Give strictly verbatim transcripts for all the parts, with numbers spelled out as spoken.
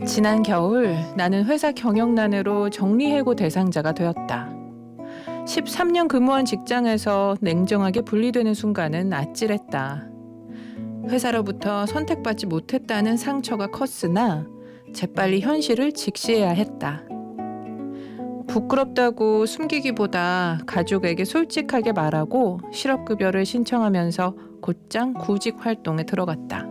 지난 겨울 나는 회사 경영난으로 정리해고 대상자가 되었다. 십삼 년 근무한 직장에서 냉정하게 분리되는 순간은 아찔했다. 회사로부터 선택받지 못했다는 상처가 컸으나 재빨리 현실을 직시해야 했다. 부끄럽다고 숨기기보다 가족에게 솔직하게 말하고 실업급여를 신청하면서 곧장 구직 활동에 들어갔다.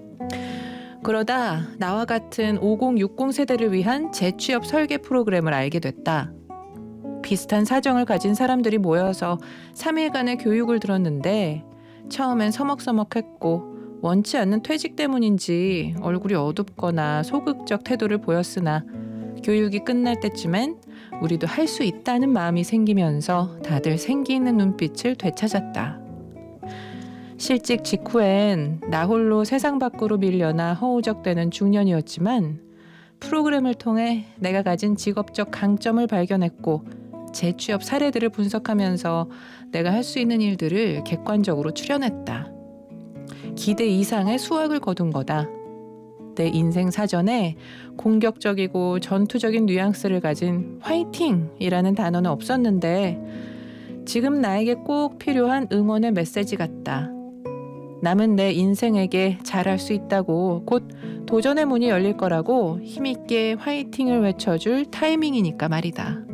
그러다 나와 같은 오십, 육십 세대를 위한 재취업 설계 프로그램을 알게 됐다. 비슷한 사정을 가진 사람들이 모여서 삼 일간의 교육을 들었는데 처음엔 서먹서먹했고 원치 않는 퇴직 때문인지 얼굴이 어둡거나 소극적 태도를 보였으나 교육이 끝날 때쯤엔 우리도 할 수 있다는 마음이 생기면서 다들 생기 있는 눈빛을 되찾았다. 실직 직후엔 나 홀로 세상 밖으로 밀려나 허우적대는 중년이었지만 프로그램을 통해 내가 가진 직업적 강점을 발견했고 재취업 사례들을 분석하면서 내가 할 수 있는 일들을 객관적으로 추려냈다. 기대 이상의 수확을 거둔 거다. 내 인생 사전에 공격적이고 전투적인 뉘앙스를 가진 화이팅이라는 단어는 없었는데 지금 나에게 꼭 필요한 응원의 메시지 같다. 남은 내 인생에게 잘할 수 있다고 곧 도전의 문이 열릴 거라고 힘있게 화이팅을 외쳐줄 타이밍이니까 말이다.